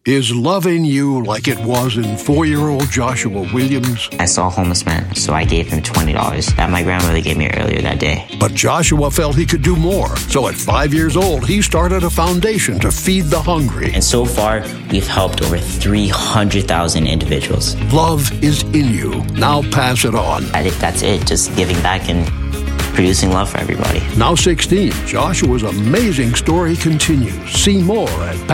is loving you like it was in 4-year-old Joshua Williams. I saw a homeless man, so I gave him $20 that my grandmother gave me earlier that day. But Joshua felt he could do more. So at 5 years old, he started a foundation to feed the hungry. And so far, we've helped over 300,000 individuals. Love is in you. Now pass it on. I think that's it, just giving back and producing love for everybody. Now 16, Joshua's amazing story continues. See more at